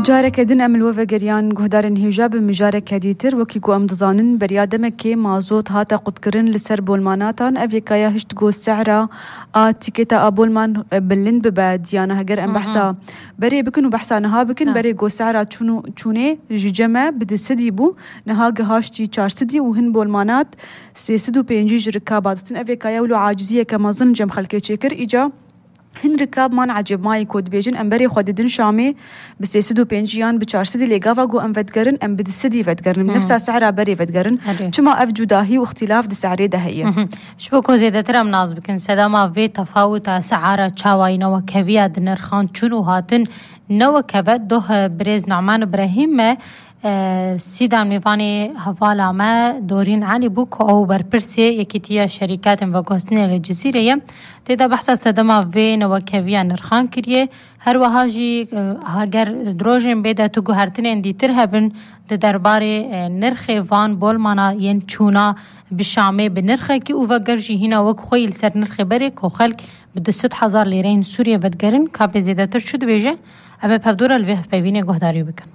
جارك دن أمل وفقريان جهدارن هجاب مجارك هديتر وكيكو أمدزانن بريادمك مازوت هاتا قدكرن لسر بولماناتان أفيكايا هشت جو السعرة تيكيتا أبولمان بلند بباد يانا هجر أم بحثا بري بكن وبحثا نها بكن بري جو السعرة چونه جمع بد سدي بو نها جهاشتي 400 وهن بولمانات 350 ركابات أفيكايا ولو عاجزية كمازن جم خلكي تشكر إجا هن ركاب مان عجب ماي كود بيجن امبري خوددن شامي بسيسدو بينجيان بچارسدي ليغافا جو ام فتگرن ام بدسدي فتگرن نفس سعر بري فتگرن چما اف جداهي واختلاف دسعري دهيه شبكو زيادتر مناز بكن سداما في تفاوت اسعار چاواينا وكفيا دنرخان چونو هاتن نو كبد دوه بريز نعمان ابراهيم سيدان ميفاني هفالا ما دورين عني بوكو او برپرسي يكيتيا شركات وكوستنية للجزيرة تيدا بحثا سدما في نوكيفيا نرخان كريه هر وهاجي هاگر دروجين بيدا توگو هرتنين دي ترهبن ده درباري نرخي فان بولمانا ين چونا بشامي بنرخي كي اوفاگرجي هنا وك خويل سر نرخي بريك وخلق بده 100,000 ليرين سوريا بدگرن كابي زيادتر شد بيجه ابا پفدورا الوه پيوينه گهداري بكن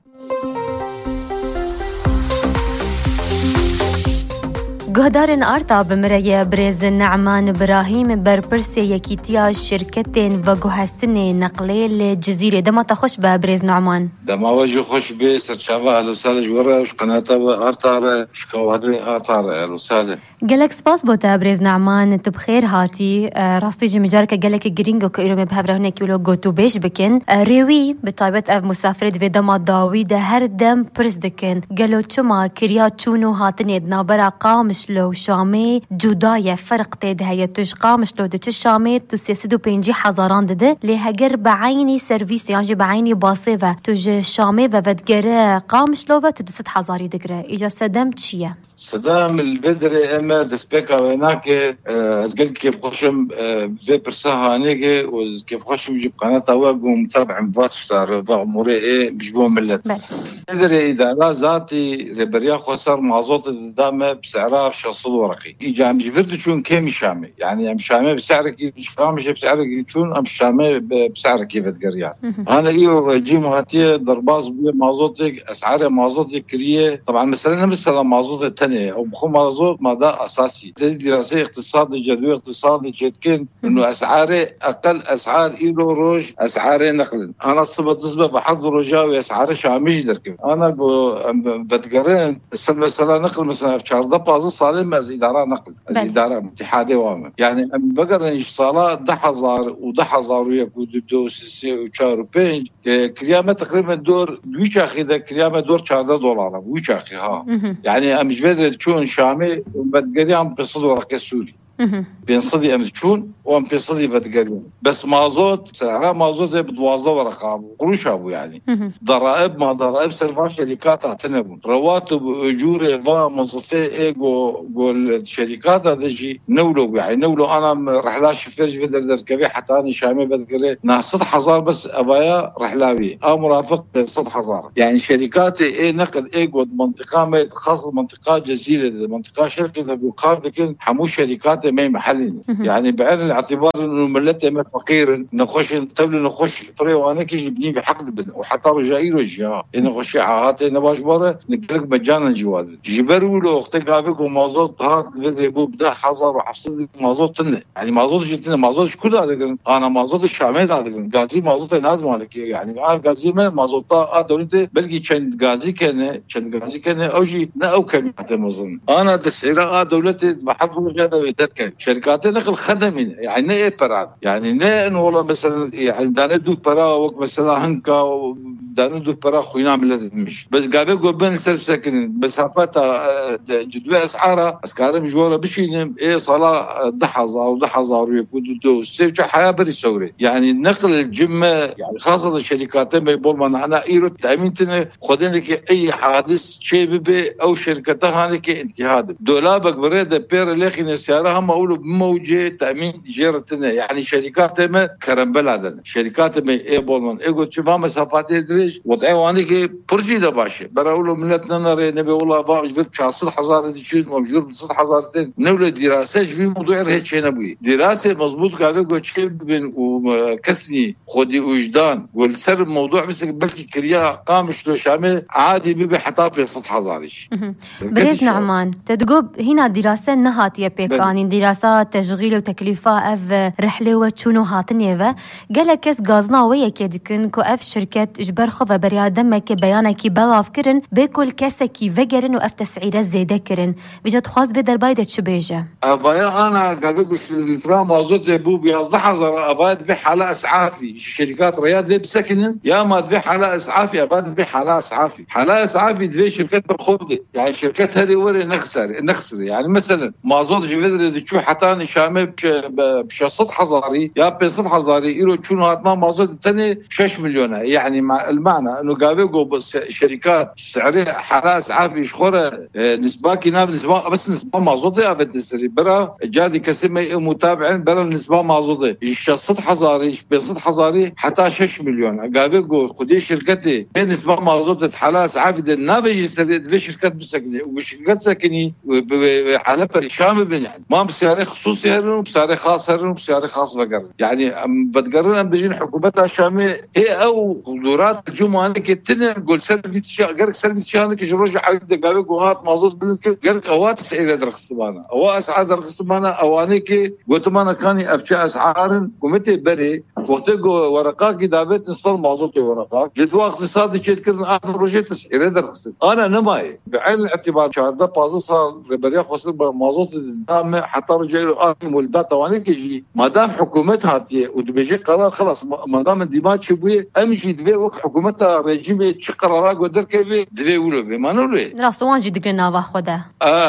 گهدارن آرتا بمرای برز نعمان ابراهیم برپرسی یکیتیا شرکتین و گوهستن نقلیه لجزیره دما تخش به برز نعمان دما وجه خوش به سرچاوه الوسال جوره وش قناته و آرتا شکوادری آرتا الوسال گلک سپاس بوتا برز نعمان تبخیر هاتی راستی جمجارک گلک گرینگو که ایرو مبهره کیلو گوتو بیش بکن ریوی به طایبت اف مسافرت و دما داوی ده هر دم پرس دکن گلو چما کریا چونو هاتنید نابرا قامش لو شامي جوداية فرق تيد هيا تشقامش لو دتش شامي تسيسدو بينجي حزاران دده لهجر بعيني سيرفيس يعني بعيني باصيفة تج شامي وفدجرة قامش لو تدست حزاري دقرة إجا سدم تشيا صدام البدري اما دسبيكا ويناك ازقل كيف خشم في برساها هنيك وكيف خشم يجيب قناة واق ومتابع مفاتشتار بغموري ايه بجبوه ملت بدري اذا لا ذاتي ربريا خسر معظوط الدامة بسعرها بشخص ورقي اجا عم جفرد شون كيمي شامي يعني عم شامي بسعرك مش بسعرك شون عم شامي بسعرك كيف تقريان انا ايو جيم هاتيه ضرباز بيه معظوطك اسعار معظوطك كريه طبعا مثلا مثلا معظوطة أو بخو مازوت ما ده أساسي دراسة اقتصادي جدوى اقتصادي جدكن إنه أسعاره أقل أسعار إيلو روج أسعاره نقل أنا صبت نسبة بحضر رجاوي أسعاره شامج دركب أنا بتقرن مثلا نقل مثلا في شهر بعض صالين ما إدارة نقل الإدارة اتحادية وامن يعني بقرن إشصالة 10,000 و10,000 ويكود دوسي وشهر بينج كريامة تقريبا دور دويش أخي ده كريامة دور $4 ويش أخي ها يعني مش تشون شامي وبتقري عم بيصدوا ورقة سوري بينصدي أمتشون وعم بيصدي بتقري بس مازوت سعره مازوت بدوازة ورقة قروش أبو يعني ضرائب ما ضرائب سلفا شركات اعتنبون رواتب أجور فا موظفي جو الشركات هذا شيء نولو يعني نولو أنا رحلاش فرج بدر دركبي حتى أنا شامي بتقري ناس 100,000 بس أبايا رحلاوي مرافق 100,000 يعني شركات إيه نقل إيه جو منطقة ما خاصة منطقة جزيرة منطقة شركة بوكار لكن حمو شركات ما محلين يعني بعين الاعتبار انه ملته ما فقير نخش تبل نخش طريق وانا كيجي بني بحق بن وحتى رجائي رجع نخش عهات نباش بره نقلك مجانا جواز جبروا له اختي قابك ومازوت هات بده بدا حظر وحفصل مازوت يعني مازوت جتنا مازوت كل هذا انا مازوت الشامي هذا غازي مازوت ناس مالك يعني انا غازي ما مازوت دولته بلقي كان غازي كان اوجي لا او كلمه مظن انا تسعيره دولته بحق رجال شركات نقل خدمين يعني ايه براد يعني نه انه والله مثلا يعني دانه دو برا وقت مثلا هنكا دانه دو برا خوينا بلد مش بس قابل قبل سلف سكن مسافات جدوى اسعارها اسكارم جوره بشي ايه صلاه 10,000 يكون دو سيف حياه بري سوري يعني نقل الجمه يعني خاصه الشركات ما يقول ما انا ايرو تامينتنا خدين لك اي حادث شيء بي او شركتها هناك انتهاد دولابك بريده بير لخي سيارة هم أقولوا بموجة تأمين جيرتنا يعني شركات ما كرمبل عدنا شركات ما إيه بولمان إيه قلت شو ما مسافات يدري ليش وضعي وانيك برجي لباشا براولو ملتنا نري نبي والله باج في بشاصل حزار ديشين ومجور بصد حزارتين نولي دراسه في موضوع هيك شيء نبوي دراسه مضبوط قاعد اقول شيء بين وكسني خدي وجدان والسر الموضوع بس بلكي كريا قامش لو شامل عادي بيبي حتى بصد حزاريش بريز نعمان تدقوب هنا دراسه نهاتيه بيكاني دراسات تشغيل وتكلفه اف رحله وشنو هاتنيفا قال كاس غازنا ويا كدكن كو اف شركه اجبر خذ بريا دمك بيانك بلاف كرن بكل كاسكي فجرن واف تسعيره زياده كرن بجد خاص بدر بايده شبيجه ابايا انا قاعد اقول الاسلام موجود ابو بيوضح حظر ابايد بحاله اسعافي شركات رياض لي بسكن يا ما تبيع حاله اسعافي ابايد تبيع حاله اسعافي حاله اسعافي تبيع شركات بالخبز يعني شركات هذه وري نخسر يعني مثلا ما زود جبدر تشوف حتى شامل بشصت حضاري يا بصد حضاري له شنو هاتنا ما زود ثاني 6 مليون يعني مع المعنى انه قاعد يقول شركات سعرها حاله اسعافي شخوره نسبه كناب نسبه بس نسبه ما زود يا بدسري برا جادي كسمه متابعين برا النسبه ما زود الشصت حضاري بصد حضاري حتى 6 مليون قاعد يقول خدي شركتي نسبه ما زود حاله اسعافي النابج في شركات مسكنه وشركات سكني حاله برشام بن يعني ما بسعر خصوصي هرن بسعر خاص هرن بسعر خاص بقر يعني بتقررن بيجين حكومتها الشاميه هي او قدرات الجمعه كتن نقول سيرفيس قرك سيرفيس شانك جروج حد قاوي قوات مازود بلك قرك اوات سعر درخصبانا او اسعار درخصبانا اوانيك قلت ما كاني افشا اسعار قمتي بري وقت ورقات كتابات نصل مازود ورقات جدوا اقتصادي تذكر اخر بروجي تسعير درخص انا نماي بعين الاعتبار شهر ده صار ربريا خسر مازود حتى رجعوا ولدات وانيك يجي ما دام حكومتها وتبيجي قرار خلاص ما دام الدماء شبوي امشي دبي وك حكومتها رجيم تشي قرارات قدر كيف دبي ولو بما نولي راسوان جي دقنا واخده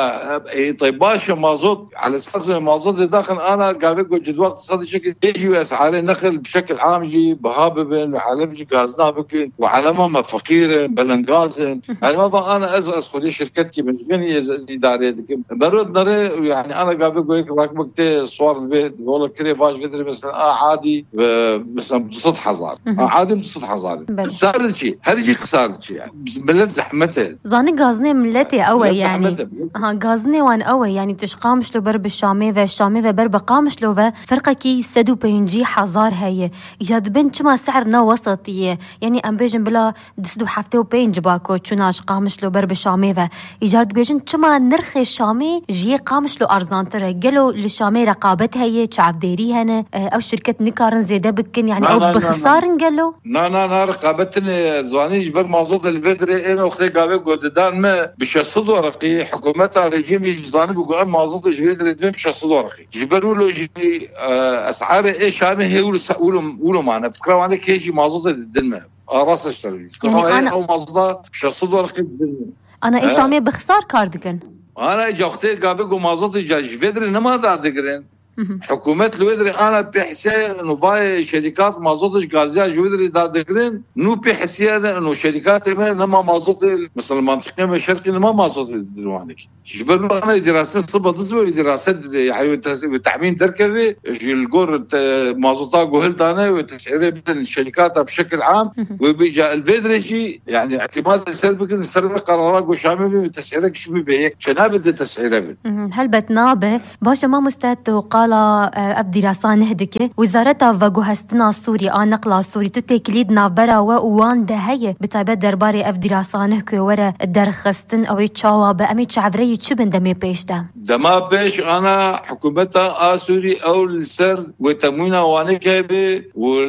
طيب باشا مازود على اساس مازود داخل انا قاعد اقول جدول اقتصادي شكل يجي اسعار النخل بشكل عام يجي بهاببن وعالم جي غازنا بكين وعلامه فقير بلنغاز يعني ما انا ازرس خدي شركتك من غني اداريه برد نري يعني انا قاعد اقول لك راكبك صور البيت يقول لك كري باش بدري مثلا عادي مثلا بصد حزار عادي بصد حزار صار شيء هذا شيء خساره شيء يعني بلد زحمته زاني غازني ملتي قوي يعني غازني وان قوي يعني تشقامش لو برب الشامي و برب قامش لو فرقه كي سدو بينجي حزار هي ايجاد بنت ما سعرنا وسطيه يعني ام بيجن بلا دسدو حفته وبينج باكو تشناش قامش لو برب الشامي و ايجاد بيجن كما نرخي الشامي جي قامش له ارزان ترى قالوا للشامي رقابتها هي تعب ديري هنا او شركه نكارن زياده بكن يعني او بخسار قالوا لا رقابتني زواني جبر موضوع الفيدري انا اختي قابل قدان ما بشصد ورقي حكومتها رجيم زاني بيقول موضوع الفيدري بشصد ورقي جبروا له جي اسعار ايه شامي هي ولو معنا فكره انا كيجي موضوع الدنيا راس اشتري يعني انا او موضوع بشصد ورقي انا ايه شامي بخسار كاردكن انا جاختي قابل موضوع الفيدري ما دادقرين حكومة الويدري أنا بحسي إنه باي شركات ما زودش غازيا جويدري دادقرين نو بحسي إنه شركات ما زود مثل المنطقة من الشرق ما زود دلوانك جبروا أنا دراسة صبا ضزوي دراسة يعني وتحمين دركبي الجور ما زودها جوهل دانا وتسعيره بدن الشركات بشكل عام وبيجا الفيدري شيء يعني اعتماد السرب قرارات وشامل وتسعيره كشبي بهيك شناب بدي تسعيره هل بتنابه باشا ما مستعد قال ابدي راسان هدكه وزارتها فغوهستنا سوري نقلا سوري تتكليد نابرا وان دهيه بتايبت درباري ابدي راسانه كو ورا درخستن او تشاوا بامي تشعفري تشبن دمي بيش دما بيش انا حكومتها سوري او السر وتموينها وانيكه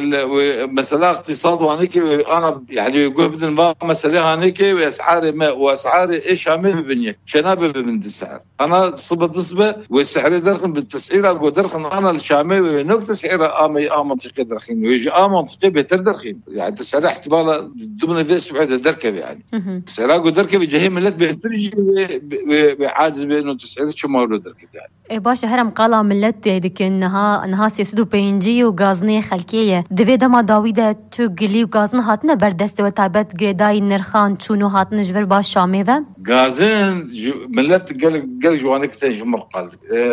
ومساله اقتصاد وانيكه انا يعني يقول بدن ما مساله هانيكه واسعار ما واسعار ايش عامل ببنيه شنابه ببند السعر انا صبه والسعر درخم بالتسعير درخن انا الشامي نقطه سعره منطقه درخين ويجي منطقه بيتر درخين يعني تسعير احتمال ضمن فيس بعد الدركب يعني سعره دركب جهه ملت بيترجي بعاجز بانه تسعير شو مولود دركب يعني باشا هرم قالا ملت ديك نها سيسدو بينجي وغازني خلكيه دفي دما داويده تو قلي وغازن هاتنا بردست وتعبت جريداي نرخان شنو هاتنا جبر باش شاميفه غازين ملت قال جوانك تنجمر قال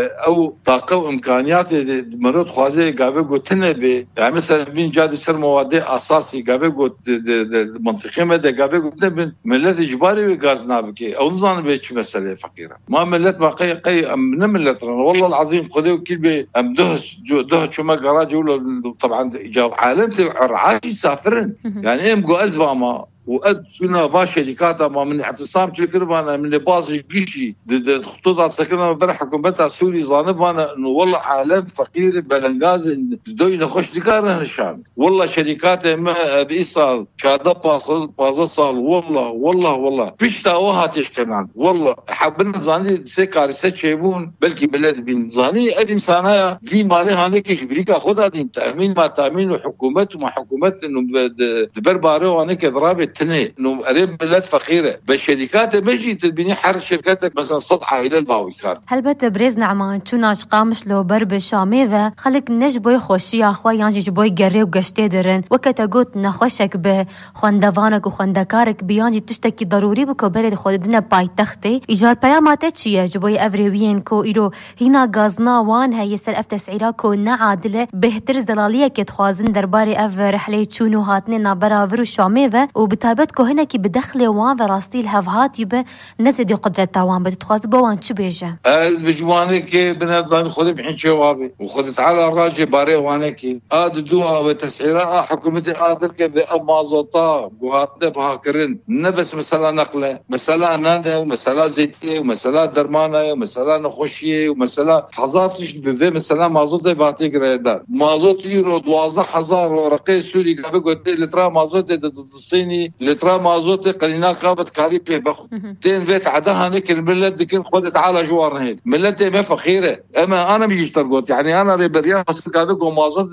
او طاقه وامكانيات مرات خوازي قابل قلتنا ب يعني مثلا بين جاد سر مواد اساسي قابل قلت منطقي ما ده قابل قلتنا ملت اجباري وغازنا بكي او نظن بيش مساله فقيره ما ملت باقي من ملت والله العظيم خذوا كلمه ام ده شو ما قراج ولا طبعا جاوب عالمتي رعاش يسافرن يعني ام جو ازبا وقد شنا باش شركات ما من اعتصام كربانا من باز جيشي خطوط سكننا بر حكومتها سوري ظانبانا انه والله عالم فقير بلنغاز دوي نخش دكارنا الشام والله شركات ما بيصال شاده باص صال والله فيش تاوها تشكنان والله حبنا زاني سكارسه شيبون بلكي بلد بين زاني الانسانيه في مالي هانيك شبريكا خدها دين تامين ما تامين وحكومه وما حكومه انه برباره وانك ضربت انه قريب بلاد فقيره بالشركات بيجي تبني حر شركاتك مثلا صد عائله الباوي كارد هل بتبرز نعمان شو ناش قامش لو برب شاميفه خلك نج بوي خوشي اخوي يانجي بوي قري وقشتي درن وكتاغوت نخشك به خوندوانك وخندكارك بيانجي تشتكي ضروري بكو بلد خودنا باي تختي ايجار بيامات شي جبوي افريوين كو ايرو هنا غازنا وان هي سر اف تسعيرا كو نعادله بهتر زلاليه كتخوازن درباري اف رحله شنو هاتني نبرافر شاميفه تابتكو هنا كي بدخله وان راستي الهفهات يبه نزدي قدرة تاوان بتتخاز بوان شو بيجا از بجوانك بنظام خذ بحين شوابي وخذت على الراجل باري وانك دوا وتسعيرها حكومتي قادر كذا مازوطا وهاتنا بهاكرين نبس مثلا نقله مثلا نانا ومثلا زيتيه ومثلا درمانه ومثلا نخشيه ومثلا حزارتش بفي مثلا مازوطه باتي غريدار مازوط يورو 12000 ورقه سوري قبل قلت لترا مازوط الصيني لترا مازوتي قلنا قابت كاري بيه بخو تين بيت عدها نك الملت دكين خدت على جوار هيك ملتي ما فخيره اما انا مش ترقوت يعني انا ريبريان بس قالوا مازوت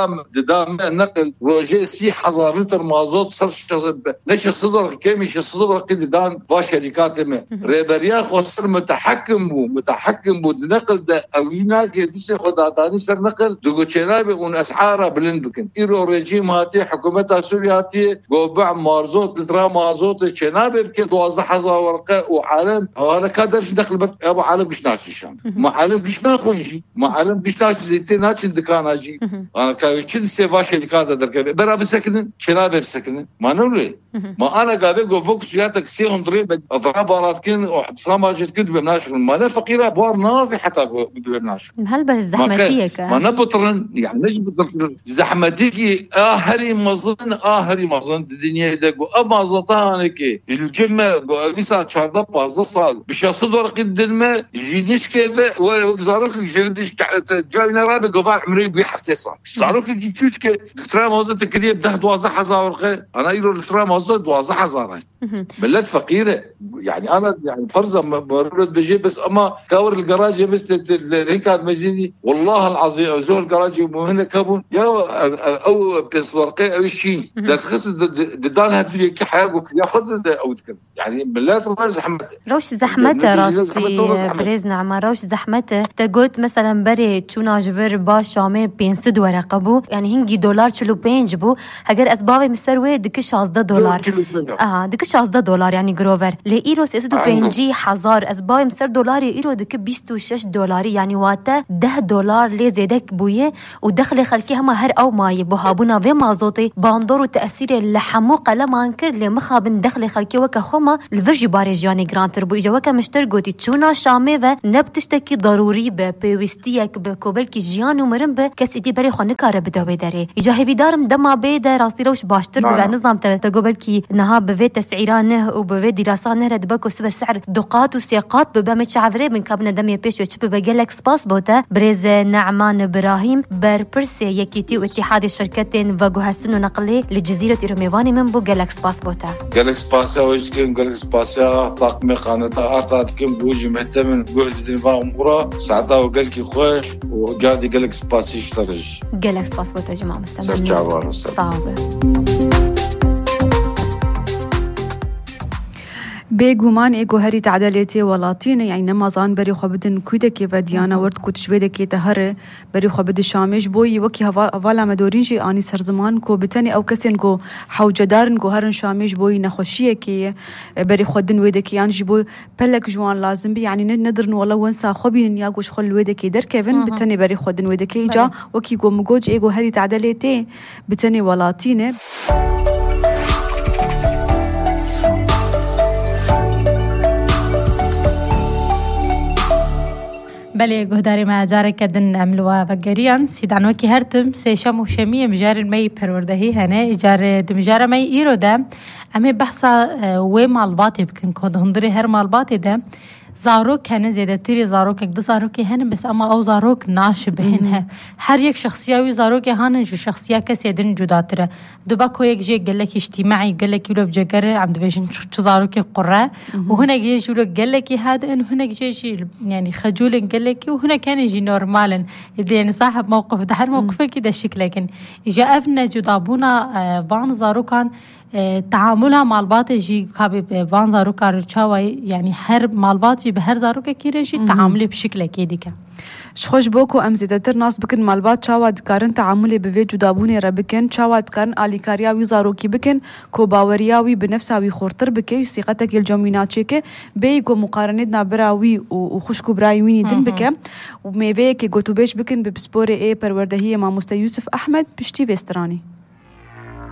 دام نقل روجي سي حزار لتر مازوت صار ليش الصدر كيمش الصدر كده دان باشركات ما ريبريان خسر متحكم بو نقل ده اوينا كيدس خدها ثاني سر نقل دوغو تشنابي ون اسعاره بلند بكن ايرو ريجيم هاتي حكومتها سورياتي قوبع مازوت لترا مازوت جنابه بكي 12000 ورقه وعالم انا كادرش دخل ابو عالم مش ناشي ما عالم مش ناخونجي ما عالم مش ناشي زيتين ناش دكاناجي انا كايتشي سيفاش دكاده دركه برا بسكن جنابه بسكن ما نولي ما انا قاعد اقول فوق سياتك سيهم ضريبه اضرابات كن وحصامه جت كد بناش ما انا فقيره بوار نافي حتى بناش هل بس زحمتيك ما نبطرن يعني نجم زحمتيك هري مظن الدنيا دقو اما زطانك الجمه بيسا شارده باز صال بشاصد ورق الدلمه يجينيش كيف وزاروك جلدش جاينا رابع قضاء عمري بيحفتي صار زاروك يجيش كي ترى موزه كديه بده 12000 ورقه انا يرو ترى موزه 12000 بلد فقيره يعني انا يعني فرضا مرد بجي بس اما كاور الجراج بس هيك مزيدي والله العظيم زول الجراج وهنا كابون يا او بس ورقه او شيء ده تخص دان هدي كحاجه ياخذ او تكلم يعني بلاد روش زحمته راستي بريز نعمه روش زحمته تقولت مثلا بري تشونا جبر باش شامي 500 ورقه بو يعني هنجي دولار چلو 5 بو اگر اسباب مسروي دك 16 دولار دك 16 دولار يعني جروفر لايرو 65 حزار اسباب مسر دولار ايرو دك 26 دولار يعني واتا 10 دولار لي زيدك بويه ودخل خلكي هما هر او ماي بوهابونا في مازوتي باندور وتاثير اللحمو قلما انكر لي مخابن دخل خلكي وكا خما الفرجي باريجاني جرانتر بو اجا وكا مشترقوتي تشونا شامي و نبتشتكي ضروري ببيوستيك بكوبلكي جيان ومرم بكسيتي بري خو نكار بدوي داري اجا هيفي دارم دما بيدا راسي روش باشتر بلا نظام تقوبلكي نها بفي تسعيرانه وبفي دراسانه رد بكو سبا سعر دقات وسيقات ببامت شعفري من كابنا دمي بيش وچب بجالكس باس بوتا بريز نعمان ابراهيم بربرسي يكيتي واتحاد الشركتين فاغو هسن ونقلي لجزيره ايروميفاني من بو جالكس باس بوتا جالكس باس وجكن جالكس باس طاقم قناه ارتاتكم بوجي مهتم جهد النظام امورا ساعتها وقالكي خوش وجادي جالكس باس يشترج جالكس باس بوتا جماعه مستمعين صعبه بێگومان ئێگۆهەری تعدالێتێ وڵاتینە یعنی نەمازان بەری خۆ بدن کویدەکێ بە دیانە ورد کوتشوێدەکێتە هەرە بەری خۆ بدە شامێش بۆی وەکی هەواڵا مەدۆرینژی ئانی سەرزمان کۆ بتەنی ئەو کەسێن گۆ حەوجەدارن گۆ هەرن شامێش بۆی نەخۆشیەکێ بەری خۆدن وێدەکیانژی بۆ پەلەک جوان لازم بی یعنی نەدرن وڵە وەنسا خۆ بینن یا گۆش خۆ وێدەکێ دەرکەون بتەنێ بەری خۆدن وێدەکەی جا وەکی گۆ مگۆج ئێگۆهەری تعدالێتێ بتەنێ وڵاتینە. بله گهداری ما جاره کدن عملوا بگریان سیدانو کی هرتم سیشم و شمی مجار می پروردهی هنه اجاره دمجاره می ایرو ده اما بحثا و مالباتی بکن کد هندری هر مالباتی ده زاروک هنه زیاده تری زاروک یک دو زاروکی هنه بس اما او زاروک ناشبه هنه هر یک شخصیه زاروک هنه جو شخصیه کسی دن جدا تره دوبا کو یک جه گلک اجتماعی گلک ولو بجگره عم دبیشن چو زاروک قره و هنا جه ولو گلکی هاد ان هنا جه يعني خجول گلکی و هنا كان يجي نورمالا يعني صاحب موقف ده هر موقفه كده شكل لكن اجا افنا جدابونا بان زاروكان تعاملها مع الباطي جي كابي بان زاروكا رچاوي يعني هر مالباطي بهر زاروكا كيرجي تعاملي بشكل كيديكا شخوش بوكو ام زیاتر ناس بکن مالبات چاوا دکارن تعاملی به جدابونی را بکن چاوا دکارن آلیکاریاوی زاروکی بکن کو باوریاوی بنفساوی خورتر بکن سیقتک الجامیناتچه که بیگو مقارنه نابراوی و خوشکو برایوینی دن بکن و میوه که گوتوبش بکن به بسپور ای پروردهی ما مست یوسف احمد پشتی وسترانی